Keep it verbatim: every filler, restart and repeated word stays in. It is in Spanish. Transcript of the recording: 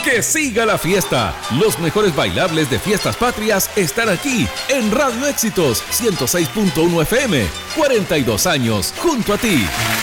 Que siga la fiesta. Los mejores bailables de Fiestas Patrias están aquí en Radio Éxitos ciento seis punto uno F M. cuarenta y dos años junto a ti.